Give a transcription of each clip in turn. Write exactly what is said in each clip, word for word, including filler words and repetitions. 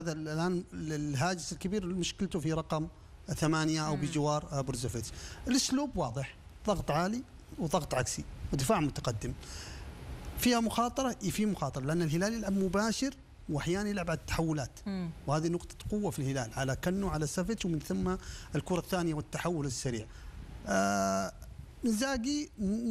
الآن الهاجس الكبير مشكلته في رقم ثمانية أو بجوار بروزوفيتش. الأسلوب واضح، ضغط عالي وضغط عكسي ودفاع متقدم. فيها مخاطرة، في مخاطرة لأن الهلال يلعب مباشر وأحيانا يلعب على التحولات، وهذه نقطة قوة في الهلال، على كنو على سافيتش ومن ثم الكرة الثانية والتحول السريع. آه إنزاغي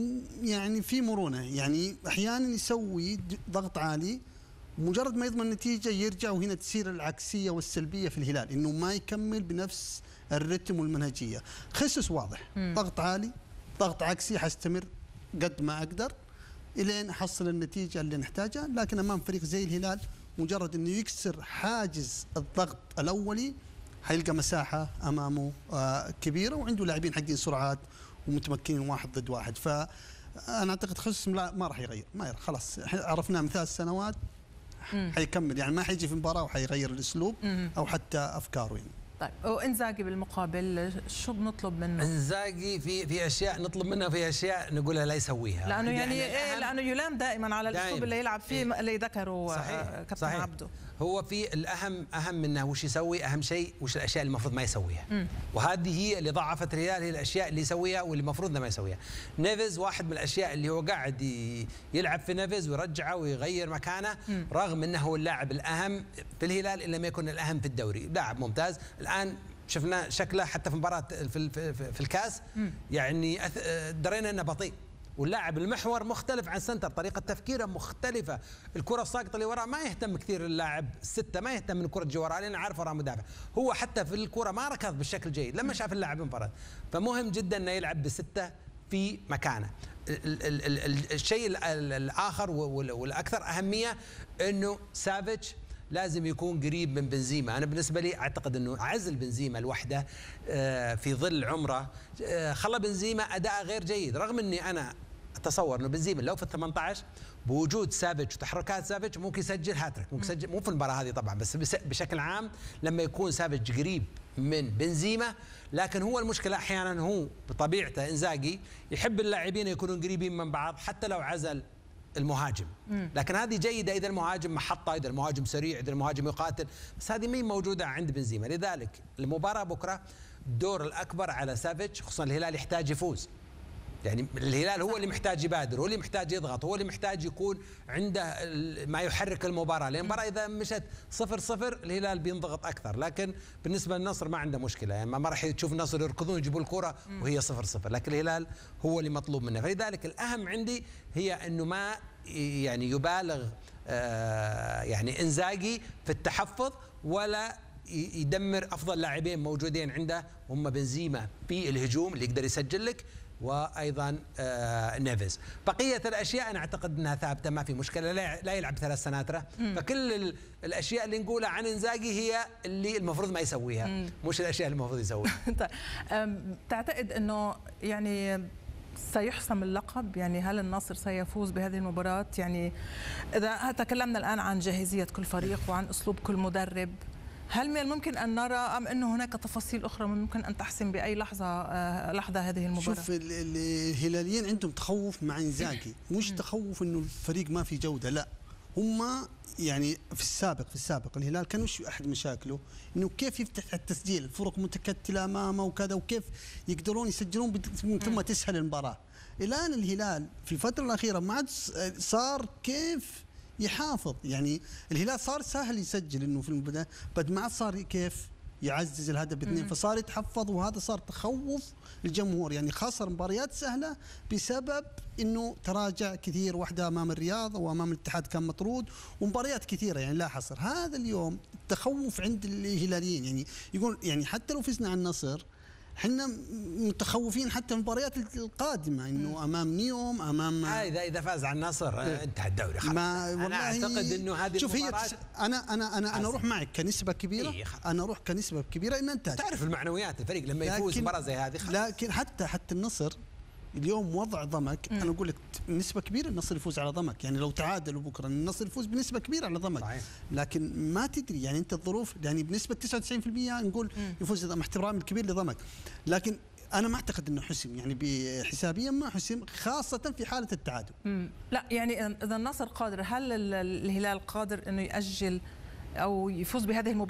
يعني في مرونة، يعني أحيانا يسوي ضغط عالي مجرد ما يضمن النتيجة يرجع، وهنا تصير العكسية والسلبية في الهلال إنه ما يكمل بنفس الرتم والمنهجية. خصص واضح، مم. ضغط عالي ضغط عكسي، حستمر قد ما أقدر إلين أحصل النتيجة اللي نحتاجها. لكن أمام فريق زي الهلال مجرد إنه يكسر حاجز الضغط الأولي حيلقى مساحة أمامه آه كبيرة، وعنده لاعبين حقين سرعات ومتمكنين واحد ضد واحد. فأنا أعتقد خصص ما راح يغير، ما يغير خلاص، عرفناه من ثلاث سنوات حيكمل، يعني ما حيجي في مباراة وحيغير الأسلوب أو حتى أفكاره يعني. طيب وإنزاغي بالمقابل شو بنطلب منه؟ إنزاغي في في اشياء نطلب منه، في اشياء نقولها لا يسويها، لانه يعني إيه، لانه يلام دائما على الاسلوب اللي يلعب فيه إيه؟ اللي ذكره كابتن صحيح. عبده هو في الاهم اهم منه وش يسوي، اهم شيء وش الاشياء اللي المفروض ما يسويها، مم. وهذه هي اللي ضعفت الهلال، هي الاشياء اللي يسويها واللي المفروض ما يسويها. نيفيز واحد من الاشياء اللي هو قاعد يلعب في نيفيز ويرجعه ويغير مكانه، مم. رغم انه هو اللاعب الاهم في الهلال الا ما يكون الاهم في الدوري، لاعب ممتاز. الان شفنا شكله حتى في مباراة في, في, في الكاس، م. يعني درينا انه بطيء، واللاعب المحور مختلف عن سنتر، طريقة تفكيره مختلفة، الكرة الساقطة اللي وراء ما يهتم كثير اللاعب الستة، ما يهتم من الكرة تجي وراء لأنه عارف وراء مدافع، هو حتى في الكرة ما ركض بالشكل جيد لما شاف اللاعب انفرد، فمهم جدا انه يلعب بستة في مكانه. ال ال ال الشيء الآخر والأكثر أهمية انه سافيتش لازم يكون قريب من بنزيما. أنا بالنسبة لي أعتقد أنه عزل بنزيما لوحده في ظل عمره خلى بنزيما أداء غير جيد، رغم أني أنا أتصور أنه بنزيما لو في الثمانية عشر بوجود سافيتش وتحركات سافيتش ممكن يسجل هاتريك، ممكن يسجل مو في المباراة هذه طبعا، بس بشكل عام لما يكون سافيتش قريب من بنزيما. لكن هو المشكلة أحيانا هو بطبيعته إنزاغي يحب اللاعبين يكونون قريبين من بعض حتى لو عزل المهاجم، لكن هذه جيدة إذا المهاجم محطة، إذا المهاجم سريع، إذا المهاجم يقاتل، بس هذه مين موجودة عند بنزيما. لذلك المباراة بكرة الدور الأكبر على سافيتش، خصوصا الهلال يحتاج يفوز، يعني الهلال هو اللي محتاج يبادر، هو اللي محتاج يضغط، هو اللي محتاج يكون عنده ما يحرك المباراة، لأن المباراة إذا مشت صفر صفر الهلال بينضغط أكثر. لكن بالنسبة للنصر ما عنده مشكلة، يعني ما راح تشوف النصر يركضون يجيبوا الكرة وهي صفر صفر، لكن الهلال هو اللي مطلوب منه. فلذلك الأهم عندي هي أنه ما يعني يبالغ آه يعني إنزاغي في التحفظ، ولا يدمر أفضل لاعبين موجودين عنده هم بنزيما في الهجوم اللي يقدر يسجل لك، وايضا آه نيفيز. بقيه الاشياء انا اعتقد انها ثابته ما في مشكله، لا يلعب ثلاث سناتره، فكل الاشياء اللي نقولها عن انزاغي هي اللي المفروض ما يسويها، مم. مش الاشياء اللي المفروض يسويها. طيب تعتقد انه يعني سيحسم اللقب؟ يعني هل النصر سيفوز بهذه المباراه؟ يعني اذا تكلمنا الان عن جاهزيه كل فريق وعن اسلوب كل مدرب، هل من الممكن أن نرى أم أنه هناك تفاصيل أخرى ممكن أن تحسم بأي لحظة آه لحظة هذه المباراة؟ شوف الهلاليين عندهم تخوف مع إنزاغي، مش تخوف إنه الفريق ما في جودة، لا، هم يعني في السابق في السابق الهلال كان وش أحد مشاكله إنه كيف يفتح التسجيل، الفرق متكتلة أمامه وكذا، وكيف يقدرون يسجلون من ثم تسهل المباراة. الآن الهلال في الفترة الأخيرة ما عاد صار كيف يحافظ، يعني الهلال صار سهل يسجل انه في البدايه، بعد ما صار كيف يعزز الهدف باثنين، فصار يتحفظ، وهذا صار تخوف الجمهور، يعني خسر مباريات سهله بسبب انه تراجع كثير، واحده امام الرياض وامام الاتحاد كان مطرود، ومباريات كثيره يعني لا حصر. هذا اليوم التخوف عند الهلاليين، يعني يقول يعني حتى لو فزنا على النصر احنا متخوفين حتى المباريات القادمه، انه امام نيوم امام اذا اذا فاز على النصر انتهى الدوري خلاص. انا اعتقد انه هذه شوف هي انا انا انا انا اروح معك كنسبه كبيره، إيه انا اروح كنسبه كبيره ان انت تعرف المعنويات الفريق لما يفوز مباراه زي هذه خلاص. لكن حتى حتى النصر اليوم وضع ضمك، م. انا اقول لك نسبه كبيره النصر يفوز على ضمك، يعني لو تعادلوا بكره النصر يفوز بنسبه كبيره على ضمك، صحيح. لكن ما تدري يعني انت الظروف، يعني بنسبه تسعة وتسعين بالمئة نقول م. يفوز مع احترامي الكبير لضمك، لكن انا ما اعتقد انه حسم، يعني بحسابيا ما حسم، خاصه في حاله التعادل. لا يعني اذا النصر قادر، هل الهلال قادر انه ياجل او يفوز بهذه المباراه